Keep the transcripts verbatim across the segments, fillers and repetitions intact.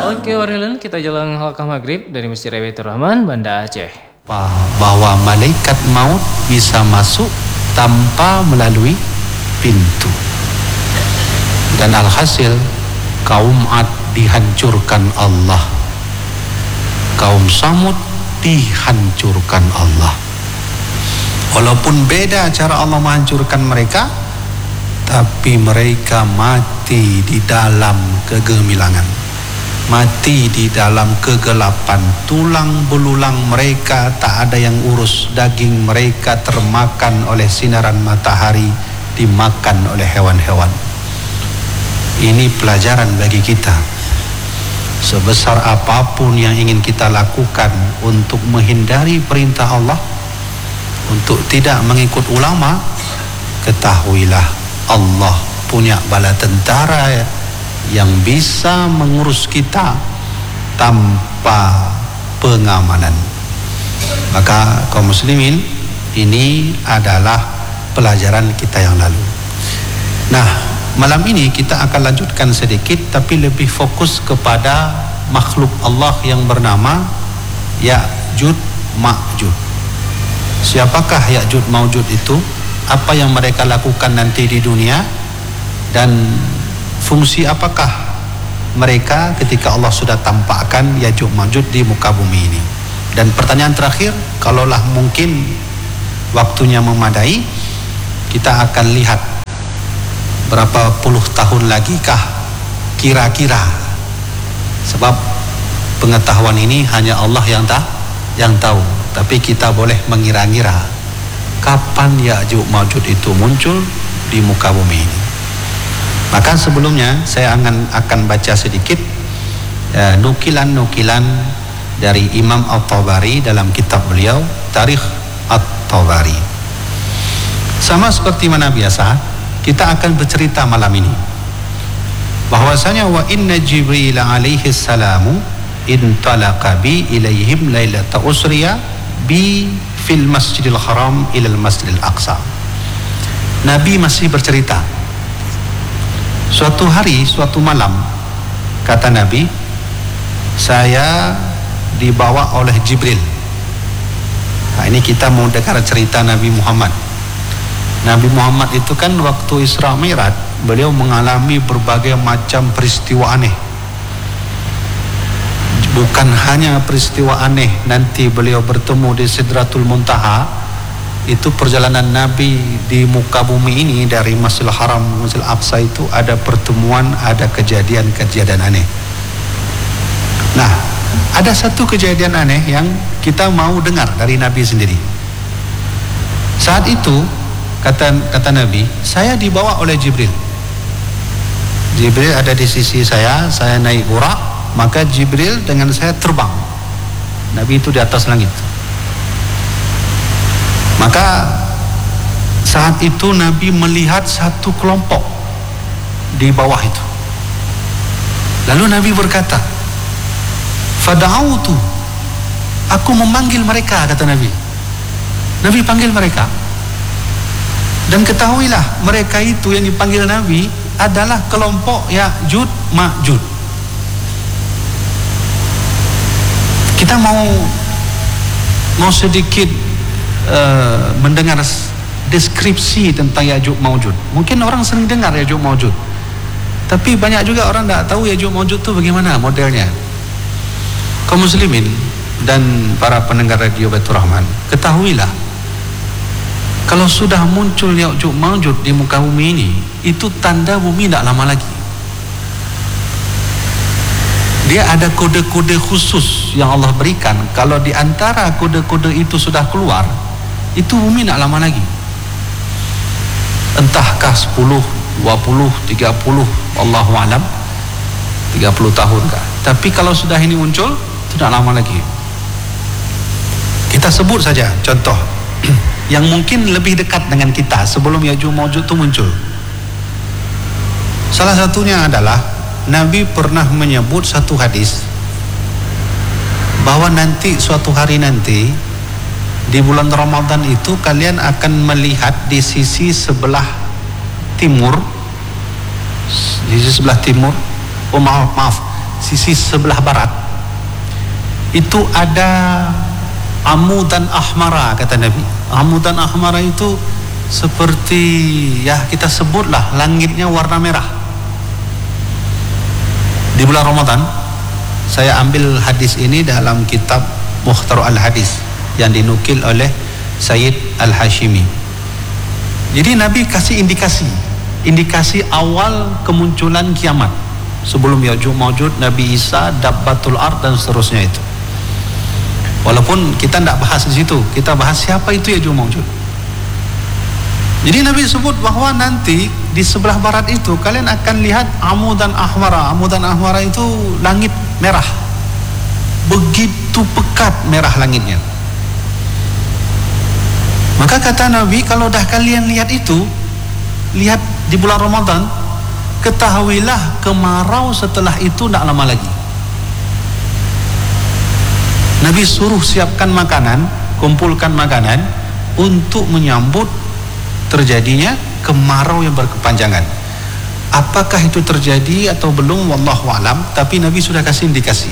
Oke Warhilan, kita jalan halaqah maghrib dari Masjid Raya Baitur Rahman, Banda Aceh. Bahwa malaikat maut bisa masuk tanpa melalui pintu. Dan alhasil kaum Ad dihancurkan Allah, kaum Samud dihancurkan Allah. Walaupun beda cara Allah menghancurkan mereka, tapi mereka mati di dalam kegemilangan, mati di dalam kegelapan. Tulang belulang mereka tak ada yang urus, daging mereka termakan oleh sinaran matahari, dimakan oleh hewan-hewan. Ini pelajaran bagi kita. Sebesar apapun yang ingin kita lakukan untuk menghindari perintah Allah, untuk tidak mengikut ulama, ketahuilah Allah punya bala tentara yang bisa mengurus kita tanpa pengamanan. Maka kaum muslimin, ini adalah pelajaran kita yang lalu. Nah, malam ini kita akan lanjutkan sedikit, tapi lebih fokus kepada makhluk Allah yang bernama Ya'juj Ma'juj. Siapakah Ya'juj Ma'juj itu? Apa yang mereka lakukan nanti di dunia? Dan fungsi apakah mereka ketika Allah sudah tampakkan Ya'juj Ma'juj di muka bumi ini? Dan pertanyaan terakhir, kalaulah mungkin waktunya memadai, kita akan lihat berapa puluh tahun lagi kah kira-kira, sebab pengetahuan ini hanya Allah yang tahu, yang tahu. Tapi kita boleh mengira-ngira kapan Ya'juj Ma'juj itu muncul di muka bumi ini. Maka sebelumnya saya akan akan baca sedikit uh, nukilan-nukilan dari Imam At-Tabari dalam kitab beliau Tarikh At-Tabari. Sama seperti mana biasa, kita akan bercerita malam ini bahwasanya wa inna Jibril alaihi salamu intalaqa bi ilaihim lailata usriya bi fil Masjidil Haram ilal Masjidil Aqsa. Nabi masih bercerita. Suatu hari, suatu malam, kata Nabi, saya dibawa oleh Jibril. Nah, ini kita mau dengar cerita Nabi Muhammad. Nabi Muhammad itu kan waktu Isra Mi'raj, beliau mengalami berbagai macam peristiwa aneh. Bukan hanya peristiwa aneh nanti beliau bertemu di Sidratul Muntaha, itu perjalanan Nabi di muka bumi ini dari Masjidil Haram ke Masjidil Aqsa itu ada pertemuan, ada kejadian-kejadian aneh. Nah, ada satu kejadian aneh yang kita mau dengar dari Nabi sendiri. Saat itu kata kata Nabi, saya dibawa oleh Jibril. Jibril ada di sisi saya, saya naik burak, maka Jibril dengan saya terbang. Nabi itu di atas langit. Maka saat itu Nabi melihat satu kelompok di bawah itu. Lalu Nabi berkata, "Fada'autu." Aku memanggil mereka, kata Nabi. Nabi panggil mereka. Dan ketahuilah, mereka itu yang dipanggil Nabi adalah kelompok Ya'juj Ma'juj. Kita mau mau sedikit Uh, mendengar deskripsi tentang Ya'juj Ma'juj. Mungkin orang sering dengar Ya'juj Ma'juj, tapi banyak juga orang tak tahu Ya'juj Ma'juj itu bagaimana modelnya. Kaum muslimin dan para pendengar radio Baitur Rahman, ketahuilah, kalau sudah muncul Ya'juj Ma'juj di muka bumi ini, itu tanda bumi tak lama lagi. Dia ada kode-kode khusus yang Allah berikan. Kalau di antara kode-kode itu sudah keluar, itu bumi tak lama lagi. Entahkah sepuluh, dua puluh, tiga puluh, Allahu a'lam, tiga puluh tahun kah. Tapi kalau sudah ini muncul, itu tak lama lagi. Kita sebut saja contoh yang mungkin lebih dekat dengan kita sebelum Ya'juj Ma'juj itu muncul. Salah satunya adalah Nabi pernah menyebut satu hadis bahwa nanti suatu hari nanti di bulan Ramadan itu kalian akan melihat di sisi sebelah timur, di sisi sebelah timur, oh maaf maaf, sisi sebelah barat, itu ada amudan ahmara, kata Nabi. Amudan ahmara itu seperti, ya kita sebutlah langitnya warna merah. Di bulan Ramadan, saya ambil hadis ini dalam kitab Mukhtar al-Hadis yang dinukil oleh Sayyid Al-Hashimi. Jadi Nabi kasih indikasi, indikasi awal kemunculan kiamat sebelum Ya'juj Ma'juj, Nabi Isa, Dabbatul Ard dan seterusnya itu. Walaupun kita tidak bahas di situ, kita bahas siapa itu Ya'juj Ma'juj. Jadi Nabi sebut bahwa nanti di sebelah barat itu kalian akan lihat amudan ahmara. Amudan ahmara itu langit merah, begitu pekat merah langitnya. Maka kata Nabi, kalau dah kalian lihat itu, lihat di bulan Ramadan, ketahuilah kemarau setelah itu tidak lama lagi. Nabi suruh siapkan makanan, kumpulkan makanan untuk menyambut terjadinya kemarau yang berkepanjangan. Apakah itu terjadi atau belum, wallahu alam, tapi Nabi sudah kasih indikasi.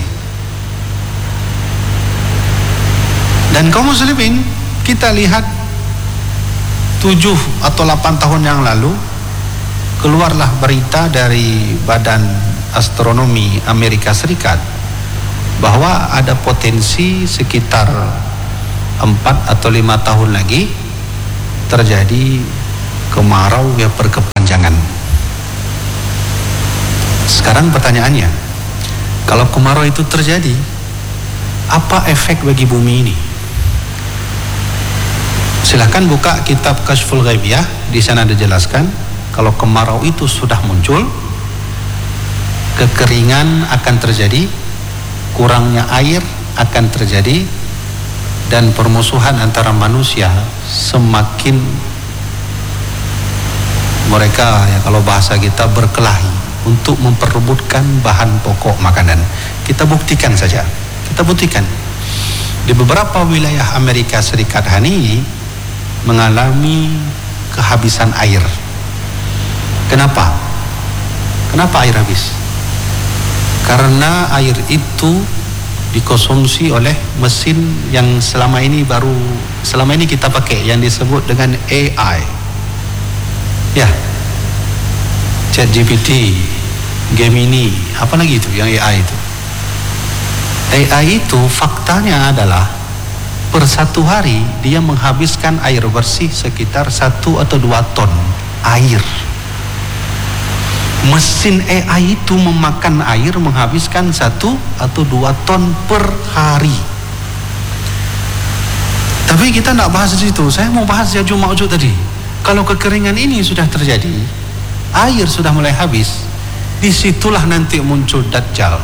Dan kaum muslimin, kita lihat tujuh atau delapan tahun yang lalu keluarlah berita dari Badan Astronomi Amerika Serikat bahwa ada potensi sekitar empat atau lima tahun lagi terjadi kemarau yang berkepanjangan. Sekarang pertanyaannya, kalau kemarau itu terjadi, apa efek bagi bumi ini? Silahkan buka kitab Kashful Ghaibiyah, di sana dijelaskan kalau kemarau itu sudah muncul, kekeringan akan terjadi, kurangnya air akan terjadi, dan permusuhan antara manusia semakin, mereka ya kalau bahasa kita berkelahi untuk memperebutkan bahan pokok makanan. Kita buktikan saja, kita buktikan di beberapa wilayah Amerika Serikat hari ini mengalami kehabisan air. Kenapa? Kenapa air habis? Karena air itu dikonsumsi oleh mesin yang selama ini baru selama ini kita pakai, yang disebut dengan A I. Ya, ChatGPT, Gemini, apa lagi itu yang A I itu? A I itu faktanya adalah per satu hari dia menghabiskan air bersih sekitar satu atau dua ton air. Mesin A I itu memakan air menghabiskan satu atau dua ton per hari. Tapi kita tidak bahas di situ. Saya mau bahas Ya'juj Ma'juj tadi. Kalau kekeringan ini sudah terjadi, air sudah mulai habis, disitulah nanti muncul Dajjal.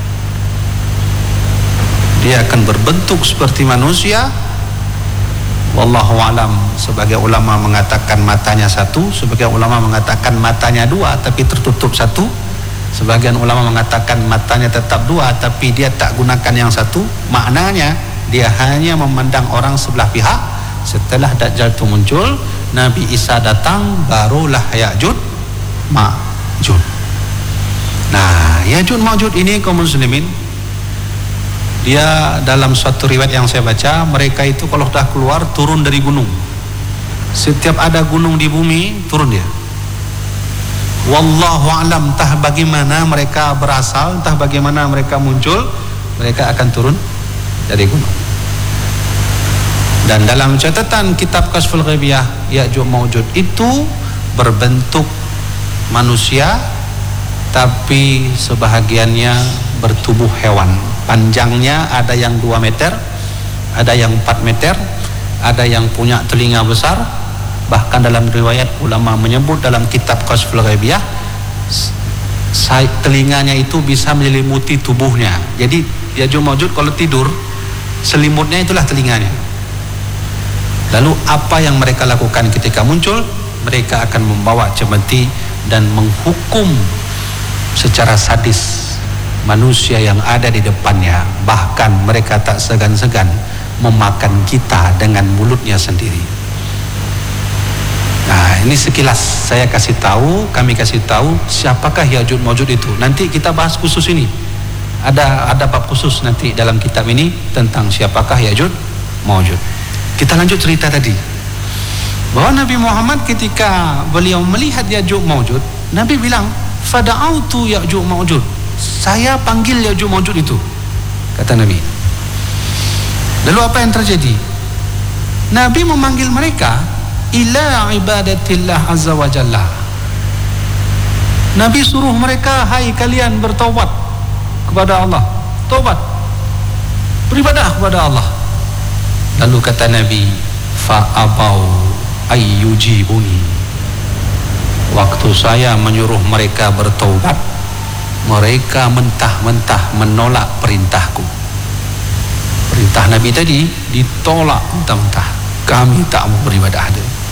Dia akan berbentuk seperti manusia. Wallahu alam, sebagai ulama mengatakan matanya satu, sebagian ulama mengatakan matanya dua tapi tertutup satu, sebagian ulama mengatakan matanya tetap dua tapi dia tak gunakan yang satu. Maknanya dia hanya memandang orang sebelah pihak. Setelah Dajjal itu muncul, Nabi Isa datang, barulah Ya'juj Ma'juj. Nah, Ya'juj Ma'juj ini kaum muslimin, dia dalam suatu riwayat yang saya baca, mereka itu kalau sudah keluar turun dari gunung. Setiap ada gunung di bumi, turun dia. Wallahu alam, entah bagaimana mereka berasal, entah bagaimana mereka muncul, mereka akan turun dari gunung. Dan dalam catatan kitab Kashful Ghaibiyah, Ya'juj Ma'juj itu berbentuk manusia, tapi sebahagiannya bertubuh hewan. Panjangnya ada yang dua meter, ada yang empat meter, ada yang punya telinga besar. Bahkan dalam riwayat ulama menyebut dalam kitab Kashful Ghaibiyah, telinganya itu bisa menyelimuti tubuhnya. Jadi Ya'juj Ma'juj kalau tidur, selimutnya itulah telinganya. Lalu apa yang mereka lakukan ketika muncul? Mereka akan membawa cemeti dan menghukum secara sadis manusia yang ada di depannya. Bahkan mereka tak segan-segan memakan kita dengan mulutnya sendiri. Nah, ini sekilas saya kasih tahu, kami kasih tahu siapakah Ya'juj Ma'juj itu. Nanti kita bahas khusus ini Ada ada bab khusus nanti dalam kitab ini tentang siapakah Ya'juj Ma'juj. Kita lanjut cerita tadi, bahwa Nabi Muhammad ketika beliau melihat Ya'juj Ma'juj, Nabi bilang, fada'autu Ya'juj Ma'juj, saya panggil Ya'juj Ma'juj itu, kata Nabi. Lalu apa yang terjadi? Nabi memanggil mereka ila ibadatillah azza wa jalla. Nabi suruh mereka, hai kalian bertaubat kepada Allah, taubat, beribadah kepada Allah. Lalu kata Nabi, fa'abau ayyujibuni, waktu saya menyuruh mereka bertaubat, mereka mentah-mentah menolak perintahku. Perintah Nabi tadi ditolak mentah-mentah, kami tak mau beribadah.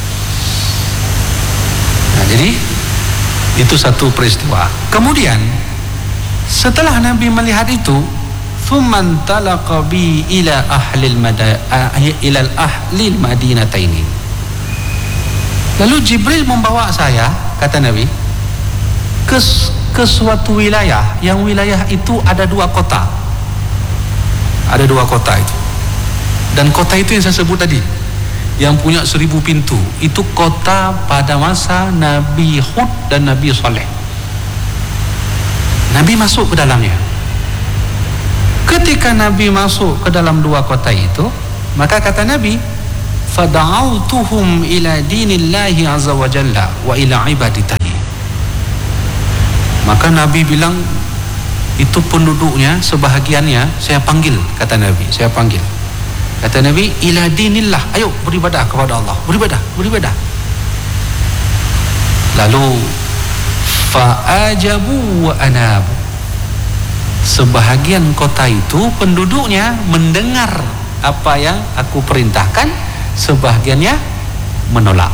Nah, jadi itu satu peristiwa. Kemudian setelah Nabi melihat itu, thumman talaqa bi ila ahlil mada ila ahlil madinataini. Lalu Jibril membawa saya, kata Nabi, ke ke suatu wilayah, yang wilayah itu ada dua kota. Ada dua kota itu. Dan kota itu yang saya sebut tadi, yang punya seribu pintu, itu kota pada masa Nabi Hud dan Nabi Saleh. Nabi masuk ke dalamnya. Ketika Nabi masuk ke dalam dua kota itu, maka kata Nabi, fada'autuhum ila dinillahi azza wa jalla wa ila ibadatihi. Maka Nabi bilang, itu penduduknya sebahagiannya saya panggil, kata Nabi, saya panggil. Kata Nabi, ila dinillah, ayo beribadah kepada Allah, beribadah, beribadah. Lalu fa'ajabu wa anabu, sebahagian kota itu penduduknya mendengar apa yang aku perintahkan, sebahagiannya menolak.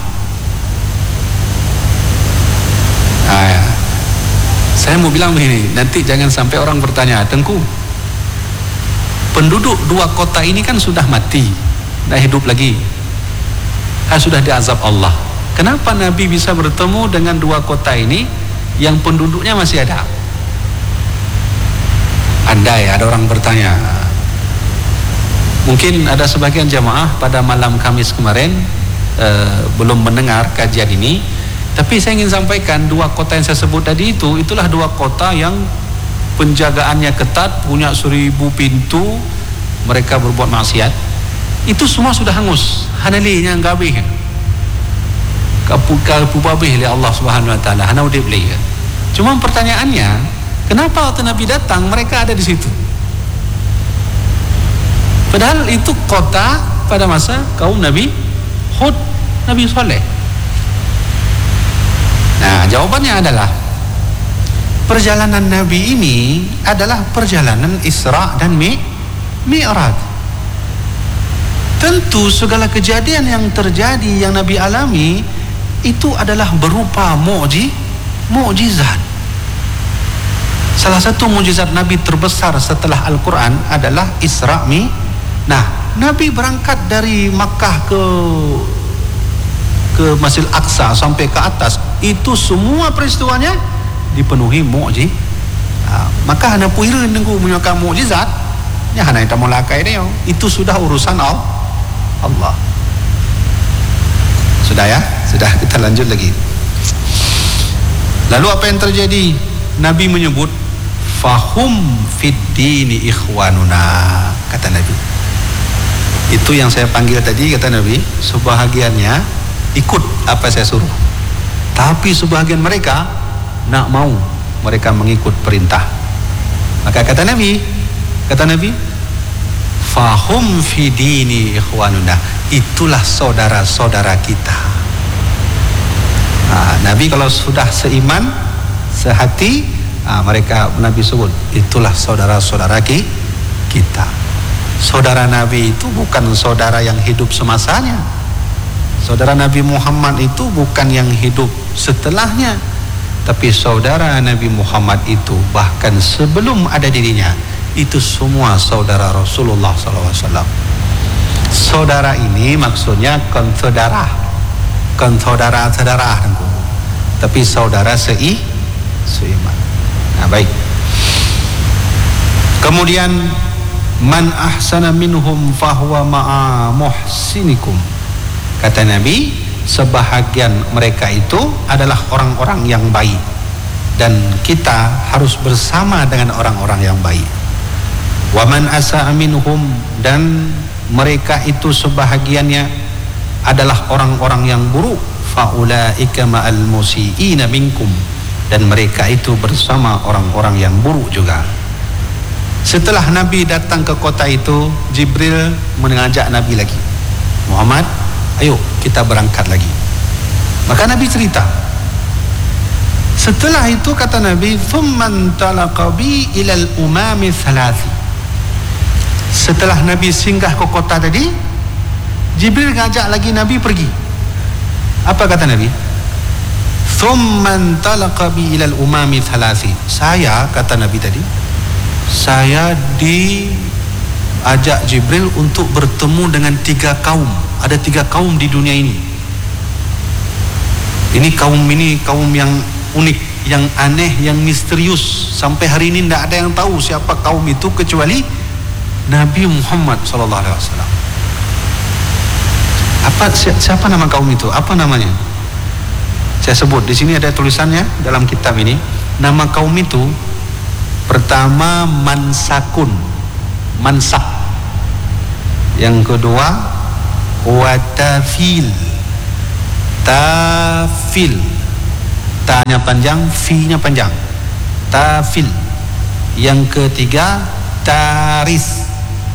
Nah, saya mau bilang begini, nanti jangan sampai orang bertanya, Tengku, penduduk dua kota ini kan sudah mati, tidak hidup lagi, ha, sudah diazab Allah. Kenapa Nabi bisa bertemu dengan dua kota ini yang penduduknya masih ada? Andai ada orang bertanya, mungkin ada sebagian jamaah pada malam Kamis kemarin eh, belum mendengar kajian ini, tapi saya ingin sampaikan, dua kota yang saya sebut tadi itu, itulah dua kota yang penjagaannya ketat, punya seribu pintu, mereka berbuat maksiat. Itu semua sudah hangus, hanalinya ngabih, kapu kapu babih oleh Allah Subhanahu wa taala, hana udip lagi. Cuma pertanyaannya, kenapa waktu Nabi datang mereka ada di situ? Padahal itu kota pada masa kaum Nabi Hud, Nabi Saleh. Nah, jawabannya adalah, perjalanan Nabi ini adalah perjalanan Isra dan Mi Mi'raj. Tentu segala kejadian yang terjadi, yang Nabi alami, itu adalah berupa mu'ji, mu'jizat. Salah satu mukjizat Nabi terbesar setelah Al-Quran adalah Isra Mi. Nah, Nabi berangkat dari Makkah ke ke Masjidil Aqsa sampai ke atas, itu semua peristiwanya dipenuhi mu'ji. Ha, maka hana puira nunggu menyokang mukjizat, ya hana kita mulakai dia, itu sudah urusan Allah. Sudah ya, sudah, kita lanjut lagi. Lalu apa yang terjadi? Nabi menyebut fahum fid dini ikhwanuna, kata Nabi. Itu yang saya panggil tadi, kata Nabi, sebahagiannya ikut apa saya suruh, tapi sebahagian mereka nak mau, mereka mengikut perintah. Maka kata Nabi, kata Nabi, fahum fi dini ikhwanuna, itulah saudara-saudara kita. Nah, Nabi kalau sudah seiman, sehati, nah, mereka Nabi sebut itulah saudara-saudara kita. Saudara Nabi itu bukan saudara yang hidup semasanya. Saudara Nabi Muhammad itu bukan yang hidup setelahnya, tapi saudara Nabi Muhammad itu bahkan sebelum ada dirinya, itu semua saudara Rasulullah sallallahu alaihi wasallam. Saudara ini maksudnya kan saudara, kan saudara-saudara, tapi saudara sei seiman. Nah, baik. Kemudian man ahsana minhum fahuwa ma'a muhsinikum. Kata Nabi, sebahagian mereka itu adalah orang-orang yang baik, dan kita harus bersama dengan orang-orang yang baik. Wa man asa'a minhum, dan mereka itu sebahagiannya adalah orang-orang yang buruk, faulaika ma'al musiiina minkum, dan mereka itu bersama orang-orang yang buruk juga. Setelah Nabi datang ke kota itu, Jibril mengajak Nabi lagi, Muhammad, ayo kita berangkat lagi. Maka Nabi cerita. Setelah itu kata Nabi, thumman talaqa bi ilal umami thalathi. Setelah Nabi singgah ke kota tadi, Jibril ngajak lagi Nabi pergi. Apa kata Nabi? Thumman talaqa bi ilal umami thalathi. Saya, kata Nabi tadi, saya diajak Jibril untuk bertemu dengan tiga kaum. Ada tiga kaum di dunia ini. Ini kaum ini kaum yang unik, yang aneh, yang misterius. Sampai hari ini tidak ada yang tahu siapa kaum itu kecuali Nabi Muhammad sallallahu alaihi wasallam. Apa siapa nama kaum itu? Apa namanya? Saya sebut di sini, ada tulisannya dalam kitab ini. Nama kaum itu pertama mansakun, mansak. Yang kedua watafil, tafil, ta-nya panjang, fi-nya panjang, tafil. Yang ketiga taris.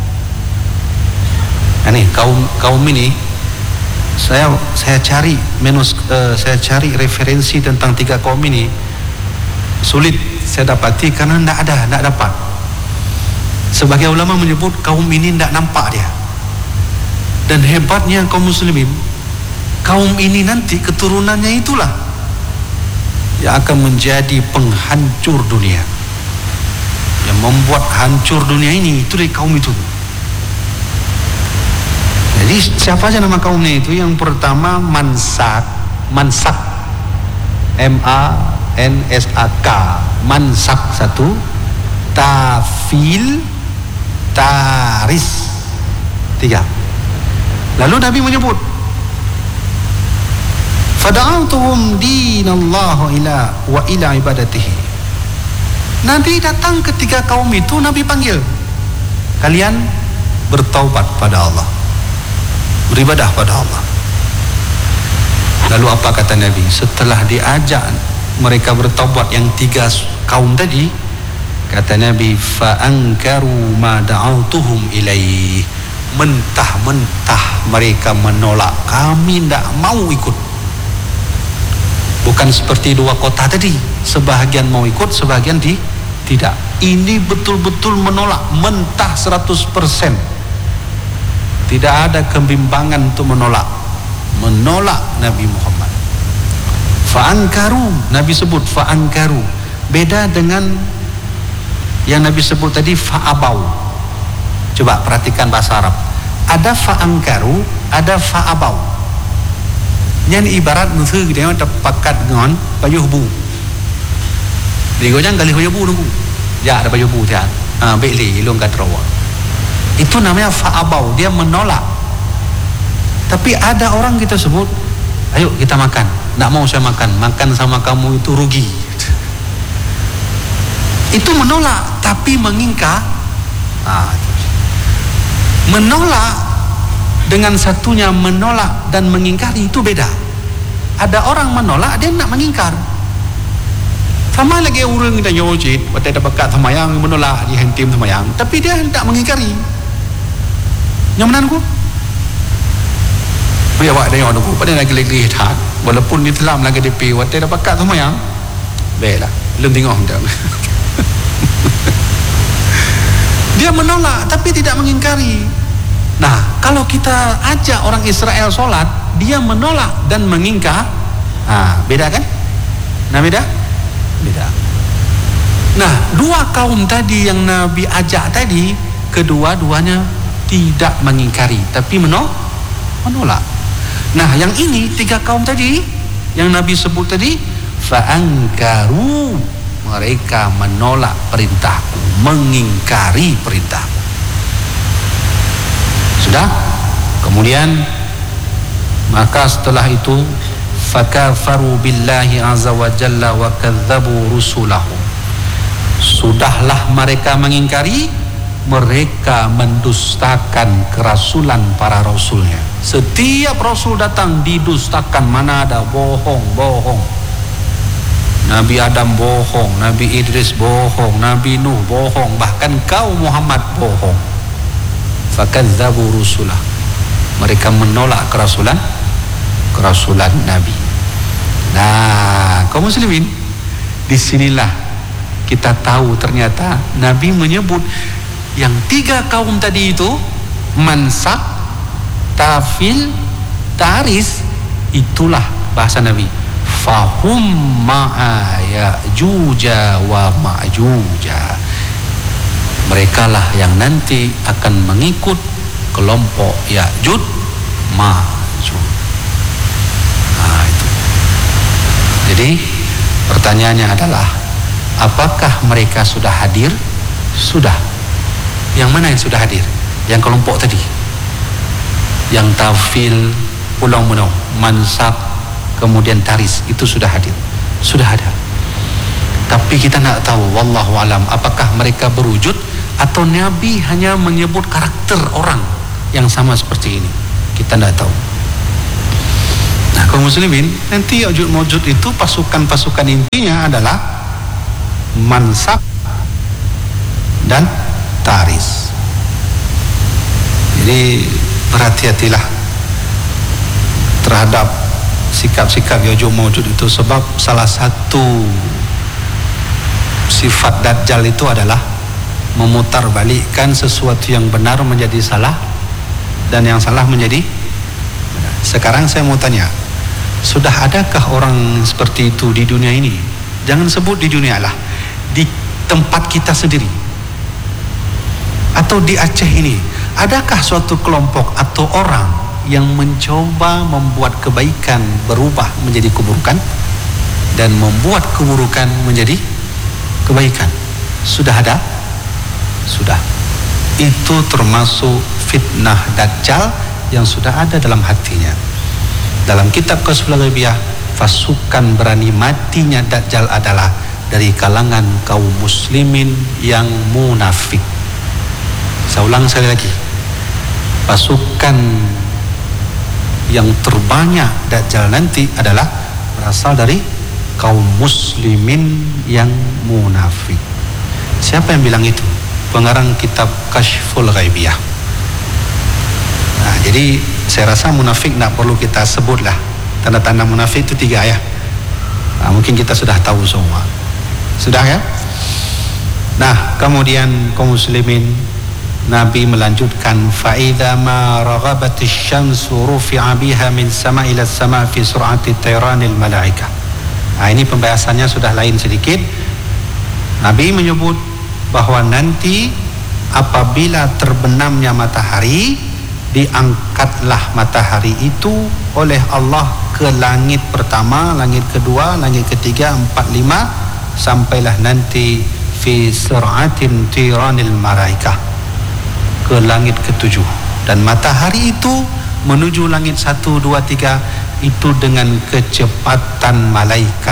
Nah, ini kaum kaum ini saya saya cari menus uh, saya cari referensi tentang tiga kaum ini, sulit saya dapati karena tidak ada, tidak dapat. Sebagai ulama menyebut kaum ini tidak nampak dia. Dan hebatnya kaum muslimin, kaum ini nanti keturunannya itulah yang akan menjadi penghancur dunia, yang membuat hancur dunia ini. Itu dari kaum itu. Jadi siapa saja nama kaumnya itu? Yang pertama mansak, mansak, M A N S A K, mansak satu, tafil, taris tiga. Lalu Nabi menyebut, fada'autuhum dinallahu ila wa ila ibadatihi. Nabi datang ketika kaum itu, Nabi panggil, kalian bertaubat pada Allah, beribadah pada Allah. Lalu apa kata Nabi? Setelah diajak mereka bertaubat yang tiga kaum tadi, kata Nabi, fa'ankaru ma da'autuhum ilaih. Mentah-mentah mereka menolak, kami tidak mau ikut. Bukan seperti dua kota tadi, sebahagian mau ikut, sebahagian di, tidak. Ini betul-betul menolak, mentah seratus persen. Tidak ada kebimbangan untuk menolak. Menolak Nabi Muhammad. Fa'ankaru, Nabi sebut fa'ankaru. Beda dengan yang Nabi sebut tadi fa'abau. Coba perhatikan bahasa Arab. Ada fa'ankaru, ada fa'abau. Yang ibarat nusu dia terpakat dengan payuh bu. Dia goyang kali payuh bu nunggu. Ya ada payuh bu dia. Ah beli ilung kat rawa. Itu namanya fa'abau, dia menolak. Tapi ada orang kita sebut, ayo kita makan. Tak mau saya makan, makan sama kamu itu rugi. Itu menolak, tapi mengingkar. Ah, menolak dengan satunya menolak dan mengingkari itu beda. Ada orang menolak, dia nak mengingkar. Sama lagi orang kita nyojit, waktu ada bakat semayang menolak, dia hentim semayang, tapi dia tak mengingkari. Yang mana aku? Biar awak dia aku pada lagi lagi tak, walaupun di dalam lagi D P, waktu ada bakat semayang, baiklah, belum tengok dah. Dia menolak tapi tidak mengingkari. Nah, kalau kita ajak orang Israel solat, dia menolak dan mengingkar, ah, beda kan? Nah, beda? Beda. Nah, dua kaum tadi yang Nabi ajak tadi, kedua-duanya tidak mengingkari, tapi menolak. menolak. Nah, yang ini tiga kaum tadi yang Nabi sebut tadi, fa'ankaru. mereka menolak perintahku, mengingkari perintahku. Sudah? Kemudian maka setelah itu fakafaru billahi azza wa jalla wa kadzabu rusulahu. Sudahlah mereka mengingkari, mereka mendustakan kerasulan para rasulnya. Setiap rasul datang didustakan, mana ada bohong-bohong. Nabi Adam bohong, Nabi Idris bohong, Nabi Nuh bohong, bahkan kau Muhammad bohong. Fakadzabu rusulah. Mereka menolak kerasulan kerasulan Nabi. Nah, kaum muslimin, disinilah kita tahu ternyata Nabi menyebut yang tiga kaum tadi itu, mansak, tafil, taris, itulah bahasa Nabi. Fahum ma'a ya'juja wa ma'juja. Mereka lah yang nanti akan mengikut kelompok Ya'juj Ma'juj. Nah, itu. Jadi pertanyaannya adalah, apakah mereka sudah hadir? Sudah. Yang mana yang sudah hadir? Yang kelompok tadi, yang tafil, pulang menau, mansak, kemudian taris, itu sudah hadir, sudah ada. Tapi kita nak tahu, wallahu alam, apakah mereka berwujud atau Nabi hanya menyebut karakter orang yang sama seperti ini? Kita tidak tahu. Nah, kaum muslimin, nanti Ya'juj Ma'juj itu pasukan-pasukan intinya adalah mansak dan taris. Jadi berhati-hatilah terhadap sikap-sikap Ya'juj Ma'juj itu, sebab salah satu sifat Dajjal itu adalah memutarbalikkan sesuatu yang benar menjadi salah dan yang salah menjadi benar. Sekarang saya mau tanya, sudah adakah orang seperti itu di dunia ini? Jangan sebut di dunia lah, di tempat kita sendiri atau di Aceh ini, adakah suatu kelompok atau orang yang mencoba membuat kebaikan berubah menjadi keburukan dan membuat keburukan menjadi kebaikan? Sudah ada? Sudah. Itu termasuk fitnah Dajjal yang sudah ada dalam hatinya. Dalam kitab Kasyful Ghaibiyah, pasukan berani matinya Dajjal adalah dari kalangan kaum muslimin yang munafik. Saya ulang sekali lagi, pasukan yang terbanyak Dajjal nanti adalah berasal dari kaum muslimin yang munafik. Siapa yang bilang itu? Pengarang kitab Kasyful Ghaibiyah. Nah, jadi saya rasa munafik tak perlu kita sebutlah. Tanda-tanda munafik itu tiga ya. Nah, mungkin kita sudah tahu semua. Sudah ya? Nah, kemudian kaum muslimin, Nabi melanjutkan, fa'idha ma raghabatis syamsu rufi'a biha min sama ila sama fi sur'ati tayranil malaika. Nah, ini pembahasannya sudah lain sedikit. Nabi menyebut bahwa nanti apabila terbenamnya matahari, diangkatlah matahari itu oleh Allah ke langit pertama, langit kedua, langit ketiga, empat, lima, sampailah nanti fi sur'atin tayranil malaika, ke langit ketujuh. Dan matahari itu menuju langit satu, dua, tiga itu dengan kecepatan malaikat.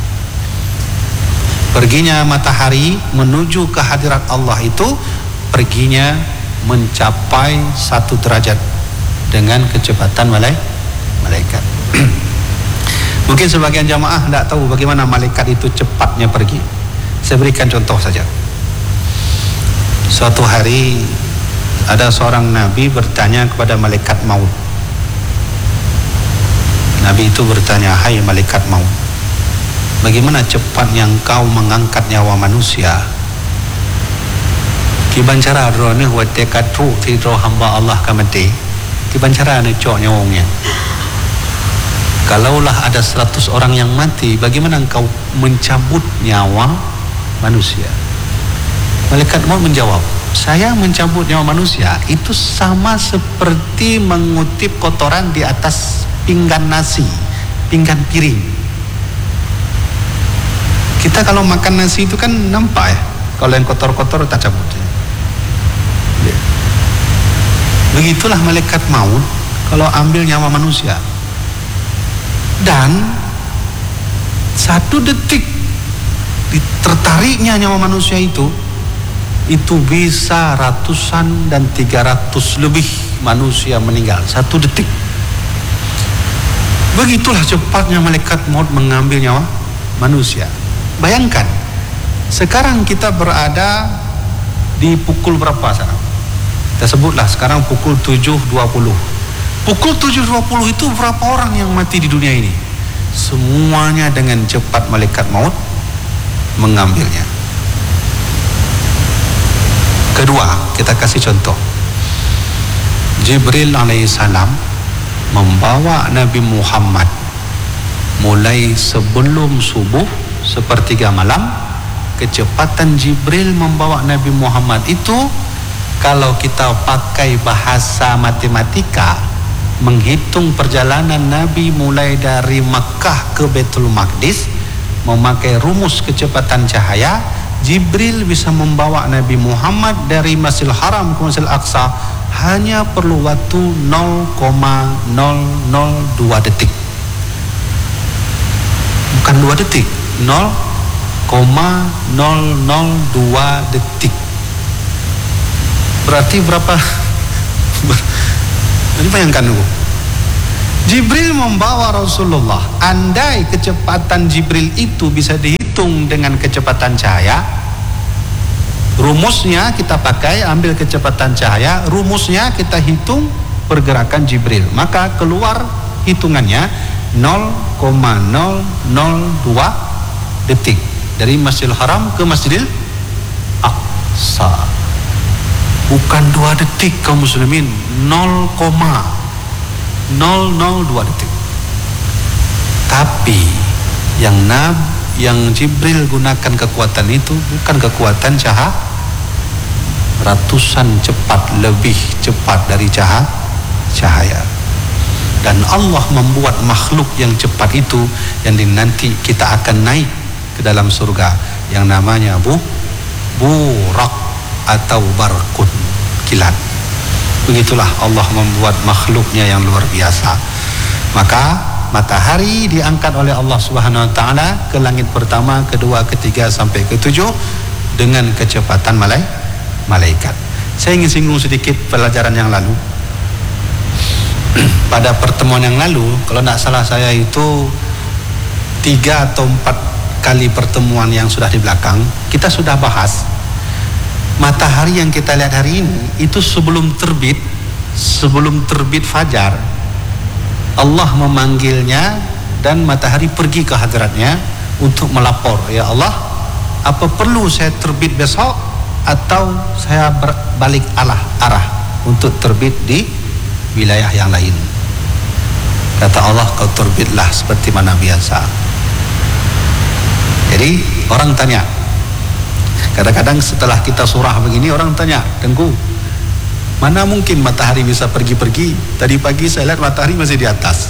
Perginya matahari menuju ke hadirat Allah itu perginya mencapai satu derajat dengan kecepatan malaikat. Mungkin sebagian jamaah tidak tahu bagaimana malaikat itu cepatnya pergi. Saya berikan contoh saja. Suatu hari ada seorang Nabi bertanya kepada malaikat maut. Nabi itu bertanya, hai malaikat maut, bagaimana cepatnya engkau mengangkat nyawa manusia? Kiban cara drone wa tekatu ti ro hamba Allah kamati. Kiban cara ne cok nyawanya. Kalaulah ada seratus orang yang mati, bagaimana engkau mencabut nyawa manusia? Malaikat maut menjawab, saya mencabut nyawa manusia itu sama seperti mengutip kotoran di atas pinggan nasi, pinggan piring. Kita kalau makan nasi itu kan nampak ya, kalau yang kotor-kotor tak cabut. Begitulah malaikat maut kalau ambil nyawa manusia. Dan satu detik tertariknya nyawa manusia itu, itu bisa ratusan dan tiga ratus lebih manusia meninggal satu detik. Begitulah cepatnya malaikat maut mengambil nyawa manusia. Bayangkan, sekarang kita berada di pukul berapa sekarang? Kita sebutlah sekarang pukul tujuh dua puluh. Pukul tujuh dua puluh itu berapa orang yang mati di dunia ini? Semuanya dengan cepat malaikat maut mengambilnya. Kedua, kita kasih contoh. Jibril alaihissalam membawa Nabi Muhammad mulai sebelum subuh sepertiga malam. Kecepatan Jibril membawa Nabi Muhammad itu, kalau kita pakai bahasa matematika, menghitung perjalanan Nabi mulai dari Makkah ke Baitul Maqdis, memakai rumus kecepatan cahaya, Jibril bisa membawa Nabi Muhammad dari Masjidil Haram ke Masjidil Aqsa hanya perlu waktu nol koma nol nol dua detik. Bukan dua detik, nol koma nol nol dua detik. Berarti berapa? Ini bayangkan dulu. Jibril membawa Rasulullah. Andai kecepatan Jibril itu bisa dihitung dengan kecepatan cahaya, rumusnya kita pakai, ambil kecepatan cahaya, rumusnya kita hitung pergerakan Jibril, maka keluar hitungannya nol koma nol nol dua detik dari Masjidil Haram ke Masjidil Aqsa. Bukan dua detik kaum muslimin, nol koma nol nol dua detik. Tapi yang Nab, yang Jibril gunakan kekuatan itu bukan kekuatan cahaya, ratusan cepat, lebih cepat dari cahaya cahaya. Dan Allah membuat makhluk yang cepat itu yang nanti kita akan naik ke dalam surga, yang namanya bu burak atau barkun, kilat. Begitulah Allah membuat makhluknya yang luar biasa. Maka matahari diangkat oleh Allah Subhanahu wa taala ke langit pertama, kedua, ketiga sampai ketujuh dengan kecepatan malai malaikat. Saya ingin singgung sedikit pelajaran yang lalu. Pada pertemuan yang lalu, kalau tidak salah saya itu tiga atau empat kali pertemuan yang sudah di belakang, kita sudah bahas matahari yang kita lihat hari ini itu sebelum terbit, sebelum terbit fajar, Allah memanggilnya dan matahari pergi ke hadratnya untuk melapor, ya Allah, apa perlu saya terbit besok atau saya berbalik arah arah untuk terbit di wilayah yang lain. Kata Allah, kau terbitlah seperti mana biasa. Jadi orang tanya, kadang-kadang setelah kita surah begini orang tanya, Tengku, mana mungkin matahari bisa pergi-pergi? Tadi pagi saya lihat matahari masih di atas.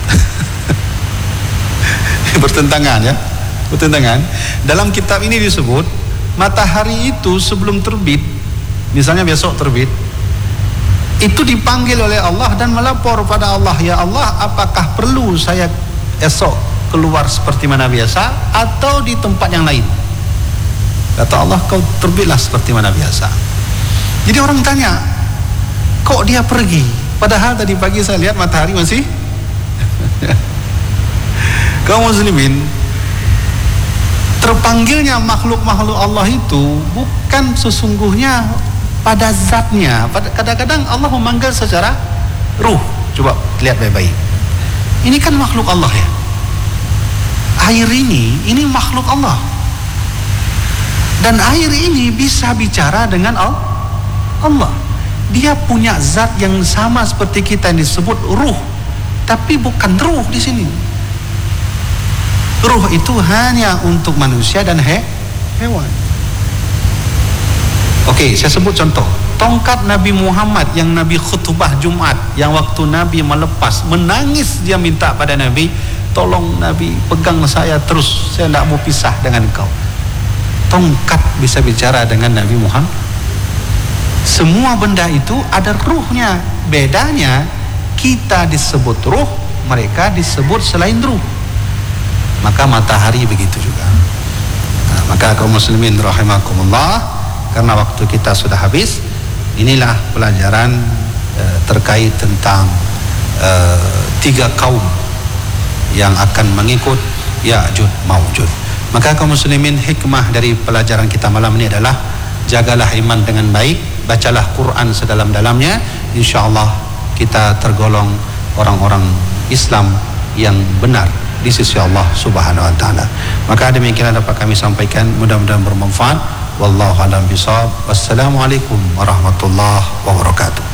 Bertentangan ya, bertentangan. Dalam kitab ini disebut matahari itu sebelum terbit, misalnya besok terbit, itu dipanggil oleh Allah dan melapor pada Allah, ya Allah, apakah perlu saya esok keluar seperti mana biasa atau di tempat yang lain? Kata Allah, kau terbitlah seperti mana biasa. Jadi orang tanya, kok dia pergi? Padahal tadi pagi saya lihat matahari masih. Kaum muslimin, terpanggilnya makhluk-makhluk Allah itu bukan sesungguhnya pada zatnya. Kadang-kadang Allah memanggil secara ruh. Coba lihat baik-baik. Ini kan makhluk Allah ya. Air ini, ini makhluk Allah. Dan air ini bisa bicara dengan Allah. Dia punya zat yang sama seperti kita yang disebut ruh, tapi bukan ruh di sini. Ruh itu hanya untuk manusia dan he, hewan. Oke, saya sebut contoh. Tongkat Nabi Muhammad yang Nabi khutbah Jumat, yang waktu Nabi melepas, menangis dia minta pada Nabi, tolong Nabi, pegang saya terus, saya tidak mau pisah dengan kau. Tongkat bisa bicara dengan Nabi Muhammad. Semua benda itu ada ruhnya. Bedanya kita disebut ruh, mereka disebut selain ruh. Maka matahari begitu juga. Nah, maka kaum muslimin rahimakumullah, karena waktu kita sudah habis, inilah pelajaran uh, terkait tentang uh, tiga kaum yang akan mengikut Ya'juj Ma'juj. Maka kaum muslimin, hikmah dari pelajaran kita malam ini adalah jagalah iman dengan baik, bacalah Quran sedalam-dalamnya, insyaallah kita tergolong orang-orang Islam yang benar di sisi Allah Subhanahu wa taala. Maka demikian dapat kami sampaikan, mudah-mudahan bermanfaat. Wallahu a'lam bishawab. Wassalamualaikum warahmatullahi wabarakatuh.